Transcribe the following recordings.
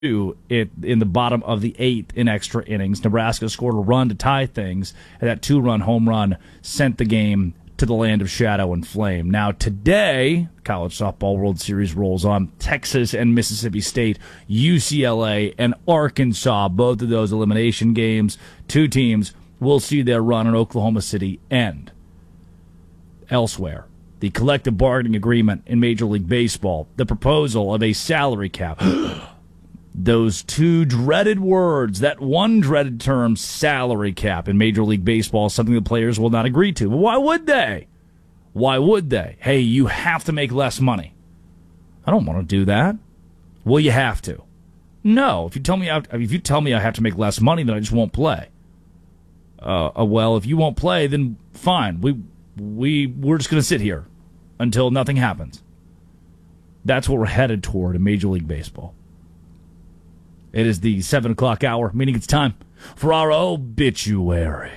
in the bottom of the 8th in extra innings. Nebraska scored a run to tie things, and that 2-run home run sent the game to the land of shadow and flame. Now today, College Softball World Series rolls on. Texas and Mississippi State, UCLA and Arkansas, both of those elimination games. Two teams will see their run in Oklahoma City end. Elsewhere, the collective bargaining agreement in Major League Baseball, the proposal of a salary cap. Those two dreaded words, that one dreaded term, salary cap, in Major League Baseball is something the players will not agree to. Well, why would they? Why would they? Hey, you have to make less money. I don't want to do that. Well, you have to. No, if you tell me I have to make less money, then I just won't play. Well, if you won't play, then fine. We're just going to sit here until nothing happens. That's what we're headed toward in Major League Baseball. It is the 7 o'clock hour, meaning it's time for our obituary.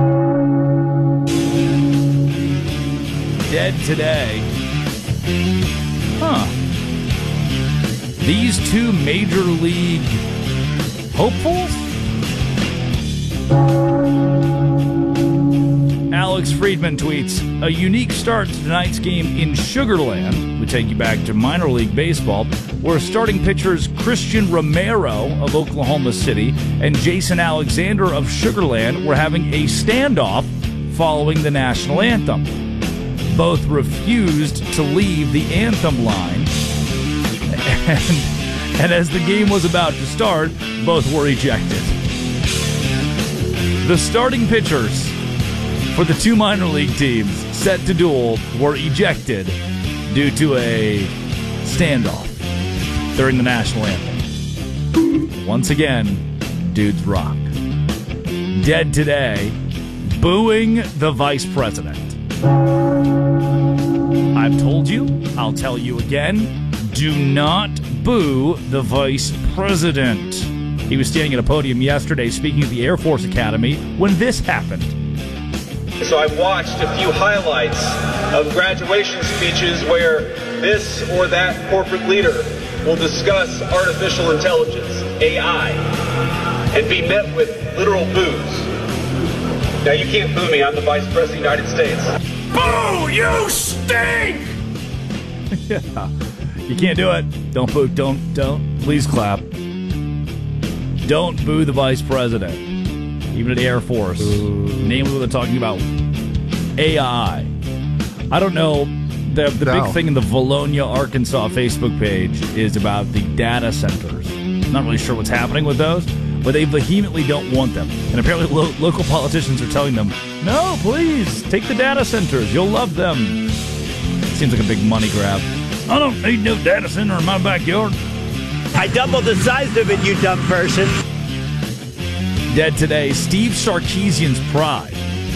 Dead today. These two Major League hopefuls? Alex Friedman tweets, a unique start to tonight's game in Sugar Land. We take you back to minor league baseball, where starting pitchers Christian Romero of Oklahoma City and Jason Alexander of Sugar Land were having a standoff following the national anthem. Both refused to leave the anthem line, and as the game was about to start, both were ejected. The starting pitchers for the two minor league teams set to duel were ejected due to a standoff during the national anthem. Once again, dudes rock. Dead today, booing the vice president. I've told you, I'll tell you again, do not boo the vice president. He was standing at a podium yesterday speaking at the Air Force Academy when this happened. So I've watched a few highlights of graduation speeches where this or that corporate leader will discuss artificial intelligence, AI, and be met with literal boos. Now you can't boo me, I'm the Vice President of the United States. Boo, you stink! Yeah, you can't do it. Don't boo, don't. Please clap. Don't boo the Vice President. Even at the Air Force. Namely when they're talking about AI. I don't know. The big thing in the Valonia, Arkansas Facebook page is about the data centers. Not really sure what's happening with those, but they vehemently don't want them. And apparently local politicians are telling them, no, please, take the data centers. You'll love them. Seems like a big money grab. I don't need no data center in my backyard. I doubled the size of it, you dumb person. Dead today, Steve Sarkisian's pride.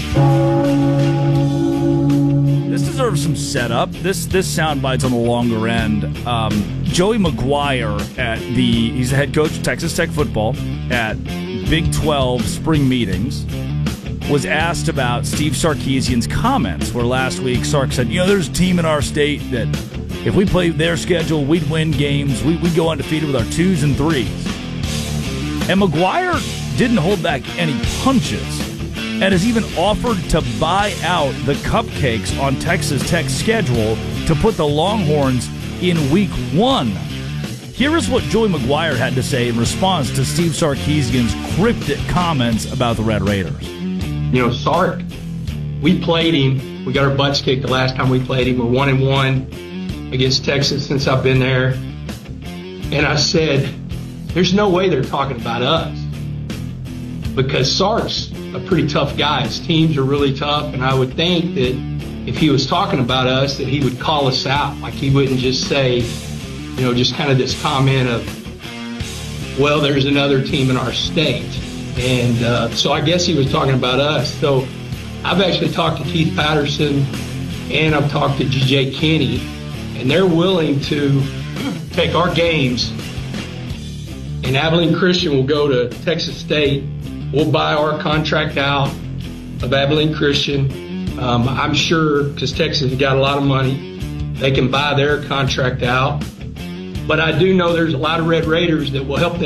This deserves some setup. This soundbite's on the longer end. Joey McGuire he's the head coach of Texas Tech football at Big 12 spring meetings, was asked about Steve Sarkisian's comments, where last week Sark said, there's a team in our state that if we played their schedule, we'd win games. We'd go undefeated with our 2s and 3s. And McGuire didn't hold back any punches and has even offered to buy out the cupcakes on Texas Tech's schedule to put the Longhorns in week 1. Here is what Joey McGuire had to say in response to Steve Sarkisian's cryptic comments about the Red Raiders. Sark, we played him. We got our butts kicked the last time we played him. We're 1-1 against Texas since I've been there. And I said, there's no way they're talking about us. Because Sark's a pretty tough guy. His teams are really tough, and I would think that if he was talking about us, that he would call us out. Like he wouldn't just say, just kind of this comment of, well, there's another team in our state. And so I guess he was talking about us. So I've actually talked to Keith Patterson and I've talked to G.J. Kinney, and they're willing to take our games, and Abilene Christian will go to Texas State. We'll buy our contract out of Abilene Christian. I'm sure, because Texas has got a lot of money, they can buy their contract out. But I do know there's a lot of Red Raiders that will help them